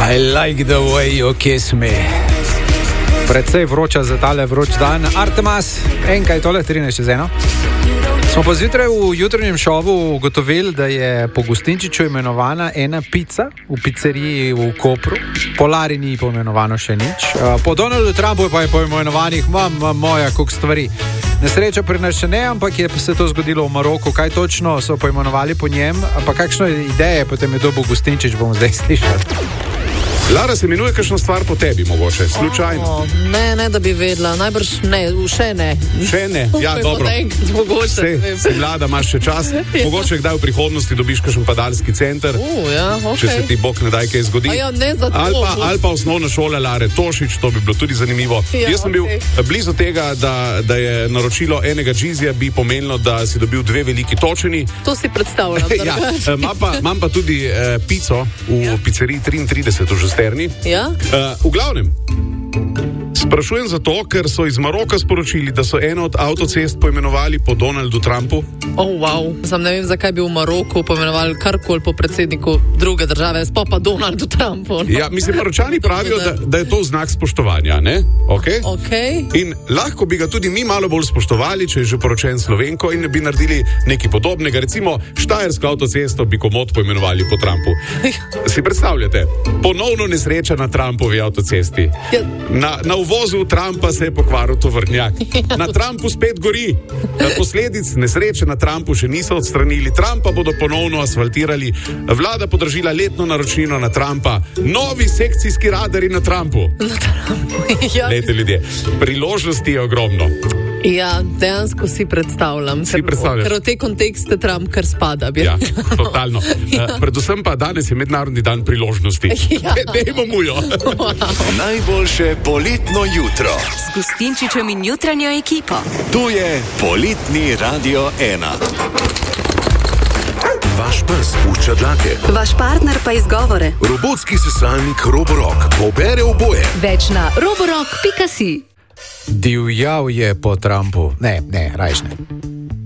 I like the way you kiss me. Predvsej vroča za tale vroč dan. Artemas, enkaj tole, 13:01. Smo pa zjutraj v jutranjem šovu ugotovili, da je po Gustinčiču imenovana ena pica v pizzeriji v Kopru. Po Lari ni poimenovano še nič. Po Donaldu Trumpu pa je poimenovanih moja koliko stvari. Nesreča pri nas še ne, ampak je se to zgodilo v Maroku. Kaj točno so poimenovali po njem, pa kakšno ideje potem je dobil Gustinčič, bomo zdaj slišali. Lara, se imenuje kakšno stvar po tebi, mogoče, slučajno? Ne, da bi vedela, najbrž ne, še ne. Še ne, ja, dobro. Si mlada, imaš še čas. Mogoče kdaj v prihodnosti dobiš kakšen padalski center, če se ti Bog ne daj kaj zgodi. Ali pa osnovna šola Lare Tošič, to bi bilo tudi zanimivo. Jaz sem bil blizu tega, da je naročilo enega džizija bi pomenilo, da si dobil 2 veliki točeni. To si predstavljam. Imam pa tudi pico v pizzeriji 33 v Žesterni. Ja? V glavnem, sprašujem zato, ker so iz Maroka sporočili, da so eno od avtocest poimenovali po Donaldu Trumpu. Sam ne vem, zakaj bi v Maroku poimenovali karkoli po predsedniku druge države, pa Donaldu Trumpu. No? Ja, mislim, Maročani pravijo, da je to znak spoštovanja, ne? Okay? In lahko bi ga tudi mi malo bolj spoštovali, če je že poročen Slovenko in bi naredili nekaj podobnega. Recimo, Štajersko avtocesto bi komot poimenovali po Trumpu. Si predstavljate? Ponovno nesreča na Trumpovi avtocesti. Na uvozu Trumpa se je pokvaril tovornjak. Na Trumpu spet gori. Posledic nesreče na Trumpu še niso odstranili. Trumpa bodo ponovno asfaltirali. Vlada podražila letno naročnino na Trumpa. Novi sekcijski radari na Trumpu. Glejte, ljudje, priložnosti je ogromno. Ja, dejansko si predstavljam. Ker v te kontekste Trump kar spada. Ja, totalno. Predvsem pa danes je mednarodni dan priložnosti. Dejmo mu jo. Najboljše poletno jutro z Gustinčičem in jutranjo ekipo. Tu je Poletni Radio 1. Vaš pes pušča dlake. Vaš partner pa izgovore. Robotski sesalnik Roborock pobere oboje. Več na roborock.si. Divjal je po Trumpu. Ne, rajš ne.